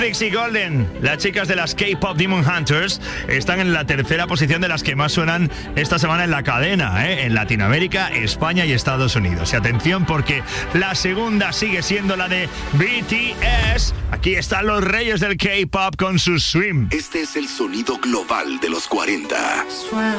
Matrix y Golden, las chicas de las K-Pop Demon Hunters, están en la tercera posición de las que más suenan esta semana en la cadena, en Latinoamérica, España y Estados Unidos. Y atención, porque la segunda sigue siendo la de BTS. Aquí están los reyes del K-Pop con su Swim. Este es el sonido global de los 40.